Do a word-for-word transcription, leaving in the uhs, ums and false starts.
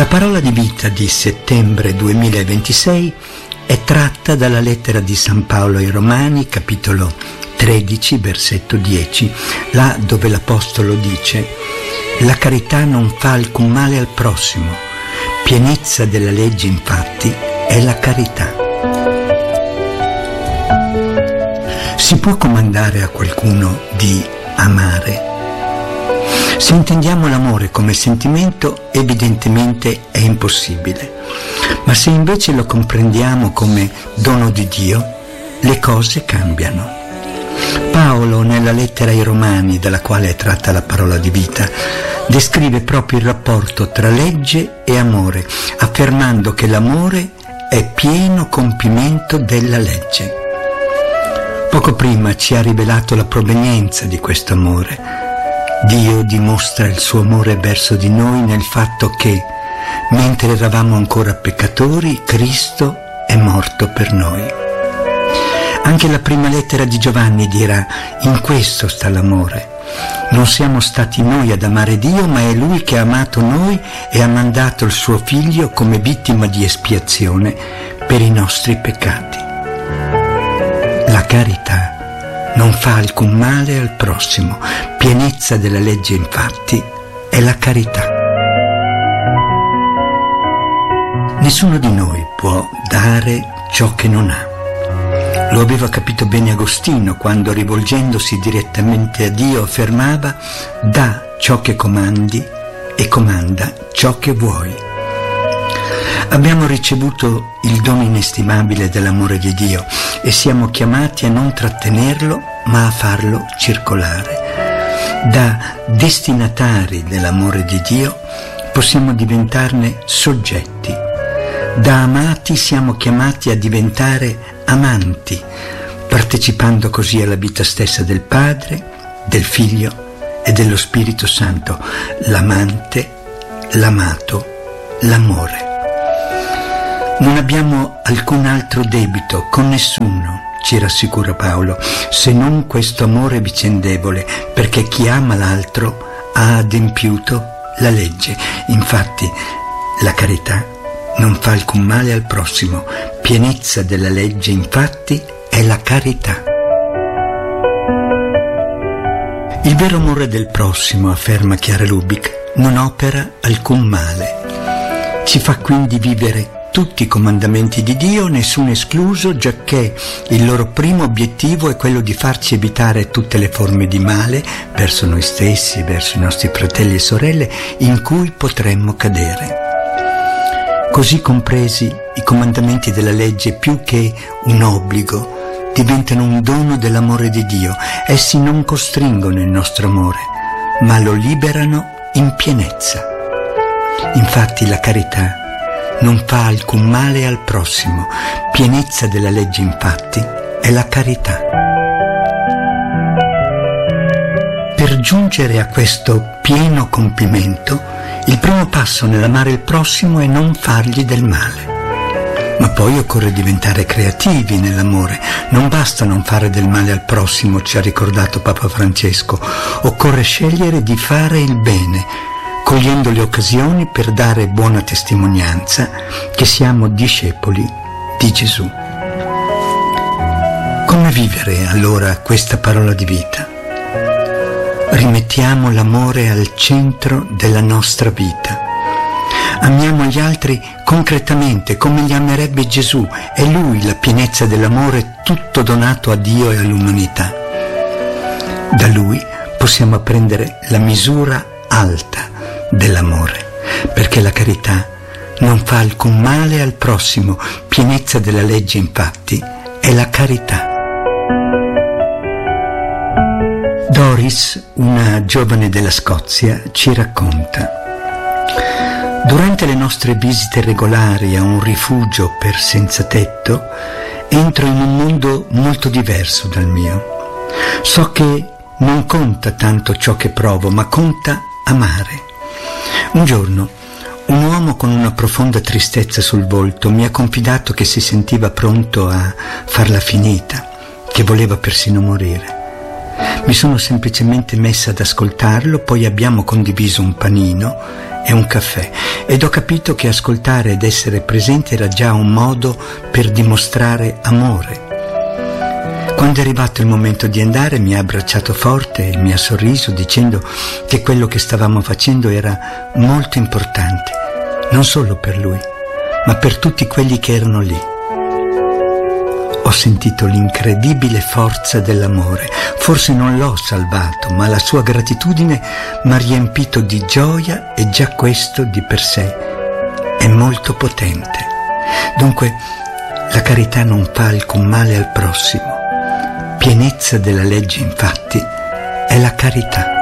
La parola di vita di settembre duemilaventisei è tratta dalla lettera di San Paolo ai Romani, capitolo tredici, versetto dieci, là dove l'Apostolo dice: «La carità non fa alcun male al prossimo, pienezza della legge infatti è la carità». Si può comandare a qualcuno di amare? Se intendiamo l'amore come sentimento, evidentemente è impossibile. Ma se invece lo comprendiamo come dono di Dio, le cose cambiano. Paolo, nella lettera ai Romani, dalla quale è tratta la parola di vita, descrive proprio il rapporto tra legge e amore, affermando che l'amore è pieno compimento della legge. Poco prima ci ha rivelato la provenienza di questo amore. Dio dimostra il suo amore verso di noi nel fatto che, mentre eravamo ancora peccatori, Cristo è morto per noi. Anche la prima lettera di Giovanni dirà: in questo sta l'amore. Non siamo stati noi ad amare Dio, ma è Lui che ha amato noi e ha mandato il suo Figlio come vittima di espiazione per i nostri peccati. La carità non fa alcun male al prossimo, pienezza della legge infatti è la carità. Nessuno di noi può dare ciò che non ha. Lo aveva capito bene Agostino quando, rivolgendosi direttamente a Dio, affermava: «Da ciò che comandi e comanda ciò che vuoi». Abbiamo ricevuto il dono inestimabile dell'amore di Dio e siamo chiamati a non trattenerlo, ma a farlo circolare. Da destinatari dell'amore di Dio possiamo diventarne soggetti. Da amati siamo chiamati a diventare amanti, partecipando così alla vita stessa del Padre, del Figlio e dello Spirito Santo, l'amante, l'amato, l'amore. Non abbiamo alcun altro debito con nessuno, ci rassicura Paolo, se non questo amore vicendevole, perché chi ama l'altro ha adempiuto la legge. Infatti, la carità non fa alcun male al prossimo, pienezza della legge infatti è la carità. Il vero amore del prossimo, afferma Chiara Lubick, non opera alcun male. Ci fa quindi vivere tutti i comandamenti di Dio, nessuno escluso, giacché il loro primo obiettivo è quello di farci evitare tutte le forme di male verso noi stessi, verso i nostri fratelli e sorelle, in cui potremmo cadere. Così compresi, i comandamenti della legge, più che un obbligo, diventano un dono dell'amore di Dio. Essi non costringono il nostro amore, ma lo liberano in pienezza. Infatti la carità non fa alcun male al prossimo, pienezza della legge infatti è la carità. Per giungere a questo pieno compimento, il primo passo nell'amare il prossimo è non fargli del male. Ma poi occorre diventare creativi nell'amore. Non basta non fare del male al prossimo, ci ha ricordato Papa Francesco. Occorre scegliere di fare il bene, cogliendo le occasioni per dare buona testimonianza che siamo discepoli di Gesù. Come vivere allora questa parola di vita? Rimettiamo l'amore al centro della nostra vita. Amiamo gli altri concretamente come li amerebbe Gesù. È Lui la pienezza dell'amore tutto donato a Dio e all'umanità. Da Lui possiamo apprendere la misura alta dell'amore, perché la carità non fa alcun male al prossimo, pienezza della legge infatti è la carità. Doris, una giovane della Scozia, ci racconta: durante le nostre visite regolari a un rifugio per senza tetto entro in un mondo molto diverso dal mio. So che non conta tanto ciò che provo, ma conta amare. Un giorno un uomo con una profonda tristezza sul volto mi ha confidato che si sentiva pronto a farla finita, che voleva persino morire. Mi sono semplicemente messa ad ascoltarlo, poi abbiamo condiviso un panino e e un caffè, ed ho capito che ascoltare ed essere presente era già un modo per dimostrare amore. Quando è arrivato il momento di andare mi ha abbracciato forte e mi ha sorriso dicendo che quello che stavamo facendo era molto importante, non solo per lui, ma per tutti quelli che erano lì. Ho sentito l'incredibile forza dell'amore. Forse non l'ho salvato, ma la sua gratitudine mi ha riempito di gioia e già questo di per sé è molto potente. Dunque, la carità non fa alcun male al prossimo. Pienezza della legge, infatti, è la carità.